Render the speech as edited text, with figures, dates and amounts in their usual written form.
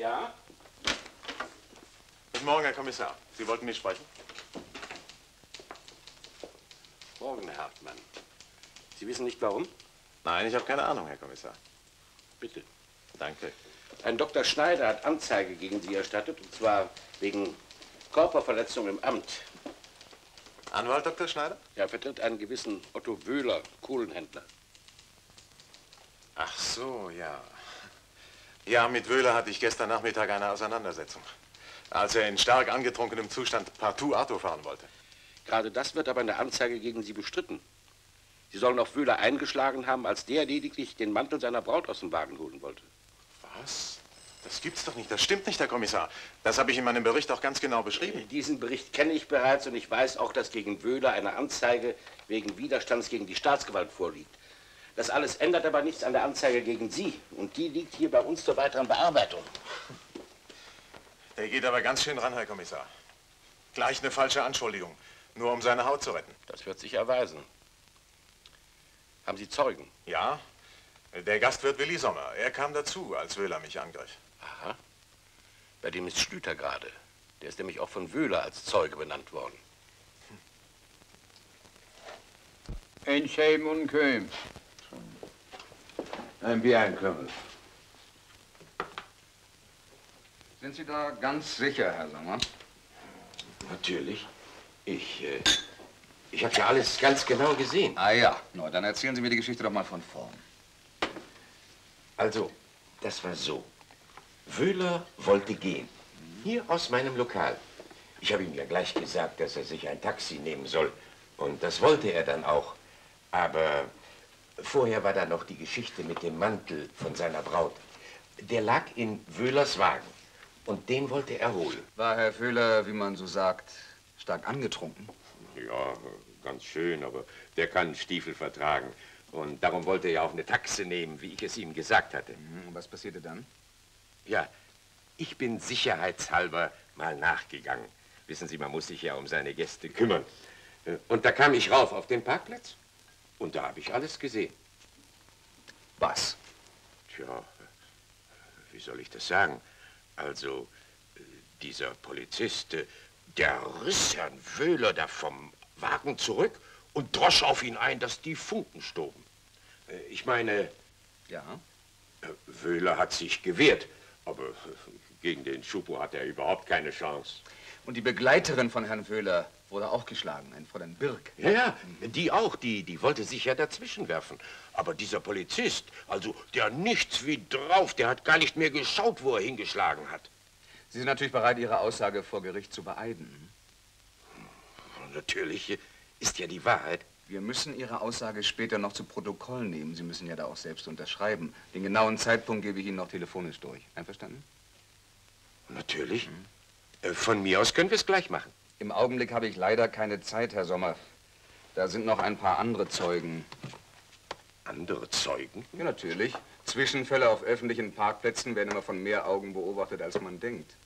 Ja? Guten Morgen, Herr Kommissar. Sie wollten mich sprechen? Morgen, Herr Hartmann. Sie wissen nicht warum? Nein, ich habe keine Ahnung, Herr Kommissar. Bitte. Danke. Ein Dr. Schneider hat Anzeige gegen Sie erstattet, und zwar wegen Körperverletzung im Amt. Anwalt Dr. Schneider? Er vertritt einen gewissen Otto Wöhler, Kohlenhändler. Ach so, ja. Ja, mit Wöhler hatte ich gestern Nachmittag eine Auseinandersetzung, als er in stark angetrunkenem Zustand partout Auto fahren wollte. Gerade das wird aber in der Anzeige gegen Sie bestritten. Sie sollen auf Wöhler eingeschlagen haben, als der lediglich den Mantel seiner Braut aus dem Wagen holen wollte. Was? Das gibt's doch nicht. Das stimmt nicht, Herr Kommissar. Das habe ich in meinem Bericht auch ganz genau beschrieben. Diesen Bericht kenne ich bereits und ich weiß auch, dass gegen Wöhler eine Anzeige wegen Widerstands gegen die Staatsgewalt vorliegt. Das alles ändert aber nichts an der Anzeige gegen Sie. Und die liegt hier bei uns zur weiteren Bearbeitung. Der geht aber ganz schön ran, Herr Kommissar. Gleich eine falsche Anschuldigung, nur um seine Haut zu retten. Das wird sich erweisen. Haben Sie Zeugen? Ja, der Gastwirt Willi Sommer. Er kam dazu, als Wöhler mich angriff. Aha. Bei dem ist Schlüter gerade. Der ist nämlich auch von Wöhler als Zeuge benannt worden. Ein Schelm und Köhm. Ein Bier, ein Kümmel. Sind Sie da ganz sicher, Herr Sommer? Natürlich. Ich habe ja alles ganz genau gesehen. Ah ja, na, dann erzählen Sie mir die Geschichte doch mal von vorn. Also, das war so. Wöhler wollte gehen. Hier aus meinem Lokal. Ich habe ihm ja gleich gesagt, dass er sich ein Taxi nehmen soll. Und das wollte er dann auch. Aber vorher war da noch die Geschichte mit dem Mantel von seiner Braut. Der lag in Wöhlers Wagen. Und den wollte er holen. War Herr Wöhler, wie man so sagt, stark angetrunken? Ja, ganz schön, aber der kann Stiefel vertragen. Und darum wollte er ja auch eine Taxe nehmen, wie ich es ihm gesagt hatte. Und was passierte dann? Ja, ich bin sicherheitshalber mal nachgegangen. Wissen Sie, man muss sich ja um seine Gäste kümmern. Und da kam ich rauf auf den Parkplatz und da habe ich alles gesehen. Was? Tja, wie soll ich das sagen? Also, dieser Polizist, der riss Herrn Wöhler da vom Wagen zurück und drosch auf ihn ein, dass die Funken stoben. Ich meine... Ja? Wöhler hat sich gewehrt, aber gegen den Schupo hat er überhaupt keine Chance. Und die Begleiterin von Herrn Wöhler wurde auch geschlagen, ein Fräulein Birk. Ja, die auch, die wollte sich ja dazwischen werfen. Aber dieser Polizist, also der nichts wie drauf, der hat gar nicht mehr geschaut, wo er hingeschlagen hat. Sie sind natürlich bereit, Ihre Aussage vor Gericht zu beeiden. Natürlich ist ja die Wahrheit. Wir müssen Ihre Aussage später noch zu Protokoll nehmen. Sie müssen ja da auch selbst unterschreiben. Den genauen Zeitpunkt gebe ich Ihnen noch telefonisch durch. Einverstanden? Natürlich. Von mir aus können wir es gleich machen. Im Augenblick habe ich leider keine Zeit, Herr Sommer. Da sind noch ein paar andere Zeugen. Andere Zeugen? Ja, natürlich. Zwischenfälle auf öffentlichen Parkplätzen werden immer von mehr Augen beobachtet, als man denkt.